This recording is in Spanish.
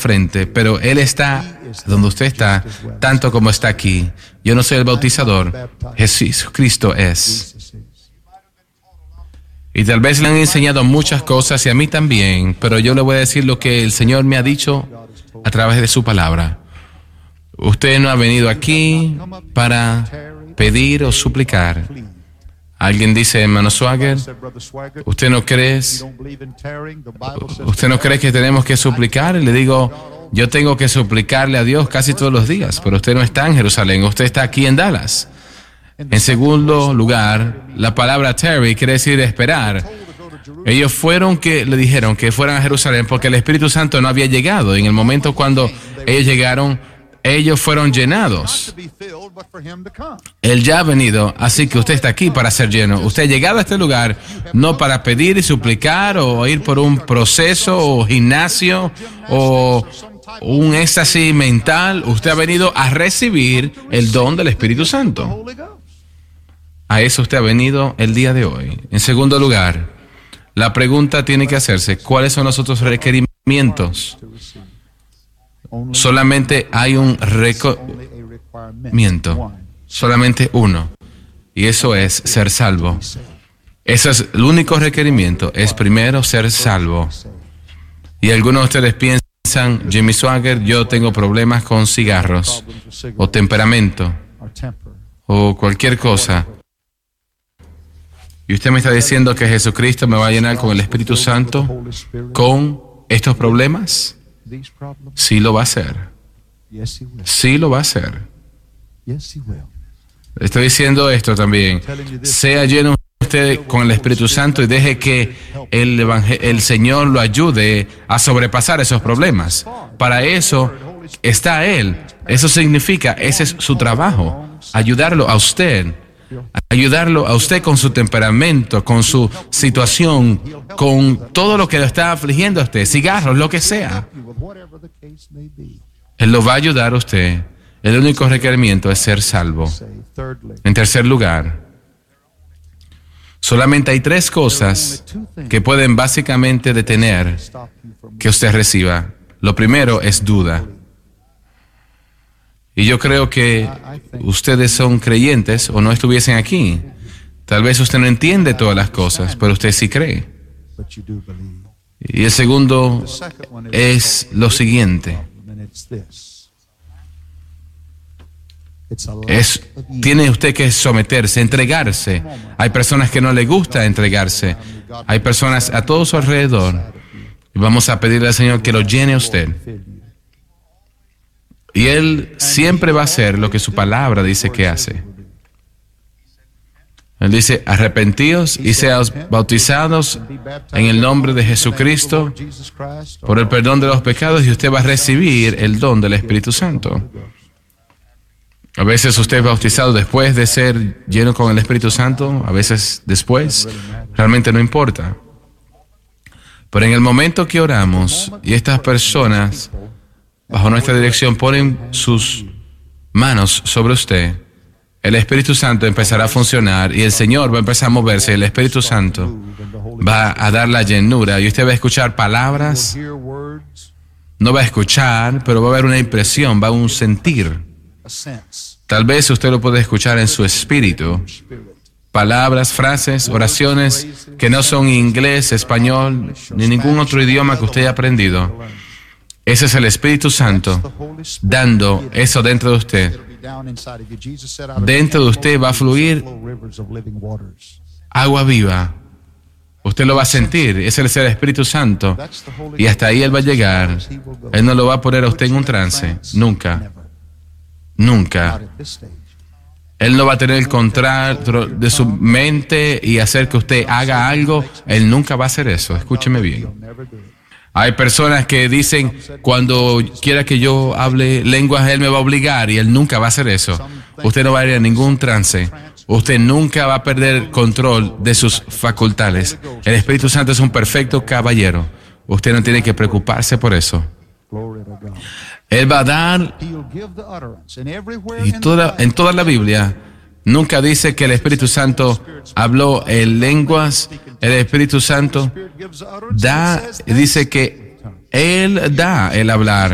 frente, pero Él está donde usted está, tanto como está aquí. Yo no soy el bautizador, Jesucristo es. Y tal vez le han enseñado muchas cosas y a mí también, pero yo le voy a decir lo que el Señor me ha dicho a través de su palabra. Usted no ha venido aquí para pedir o suplicar. Alguien dice, hermano Swagger, ¿usted no cree que tenemos que suplicar? Y le digo, yo tengo que suplicarle a Dios casi todos los días, pero usted no está en Jerusalén, usted está aquí en Dallas. En segundo lugar, la palabra tarry quiere decir esperar. Ellos le dijeron que fueran a Jerusalén porque el Espíritu Santo no había llegado. Y en el momento cuando ellos llegaron, ellos fueron llenados. Él ya ha venido, así que usted está aquí para ser lleno. Usted ha llegado a este lugar no para pedir y suplicar o ir por un proceso o gimnasio o un éxtasis mental. Usted ha venido a recibir el don del Espíritu Santo. A eso usted ha venido el día de hoy. En segundo lugar, la pregunta tiene que hacerse, ¿cuáles son los otros requerimientos? Solamente hay un requerimiento, solamente uno, y eso es ser salvo. Ese es el único requerimiento, es primero ser salvo. Y algunos de ustedes piensan, Jimmy Swagger, yo tengo problemas con cigarros, o temperamento, o cualquier cosa. Y usted me está diciendo que Jesucristo me va a llenar con el Espíritu Santo con estos problemas. Sí lo va a hacer. Sí lo va a hacer. Estoy diciendo esto también. Sea lleno usted con el Espíritu Santo y deje que el Señor lo ayude a sobrepasar esos problemas. Para eso está Él. Eso significa, ese es su trabajo. Ayudarlo a usted. Ayudarlo a usted con su temperamento, con su situación, con todo lo que lo está afligiendo a usted, cigarros, lo que sea. Él lo va a ayudar a usted. El único requerimiento es ser salvo. En tercer lugar, solamente hay 3 cosas que pueden básicamente detener que usted reciba. Lo primero es duda. Y yo creo que ustedes son creyentes o no estuviesen aquí. Tal vez usted no entiende todas las cosas, pero usted sí cree. Y el segundo es lo siguiente. Tiene usted que someterse, entregarse. Hay personas que no les gusta entregarse. Hay personas a todo su alrededor. Y vamos a pedirle al Señor que lo llene a usted. Y Él siempre va a hacer lo que su palabra dice que hace. Él dice, arrepentíos y seáis bautizados en el nombre de Jesucristo por el perdón de los pecados y usted va a recibir el don del Espíritu Santo. A veces usted es bautizado después de ser lleno con el Espíritu Santo, a veces después, realmente no importa. Pero en el momento que oramos y estas personas bajo nuestra dirección ponen sus manos sobre usted, el Espíritu Santo empezará a funcionar y el Señor va a empezar a moverse. El Espíritu Santo va a dar la llenura y usted va a escuchar palabras. No va a escuchar, pero va a haber una impresión, va a un sentir. Tal vez usted lo puede escuchar en su espíritu. Palabras, frases, oraciones que no son inglés, español, ni ningún otro idioma que usted haya aprendido. Ese es el Espíritu Santo dando eso dentro de usted. Dentro de usted va a fluir agua viva. Usted lo va a sentir. Ese es el Espíritu Santo. Y hasta ahí Él va a llegar. Él no lo va a poner a usted en un trance. Nunca. Nunca. Él no va a tener el control de su mente y hacer que usted haga algo. Él nunca va a hacer eso. Escúcheme bien. Hay personas que dicen, cuando quiera que yo hable lenguas, Él me va a obligar, y Él nunca va a hacer eso. Usted no va a ir a ningún trance. Usted nunca va a perder control de sus facultades. El Espíritu Santo es un perfecto caballero. Usted no tiene que preocuparse por eso. Él va a dar, y en toda la Biblia, nunca dice que el Espíritu Santo habló en lenguas. El Espíritu Santo dice que Él da el hablar.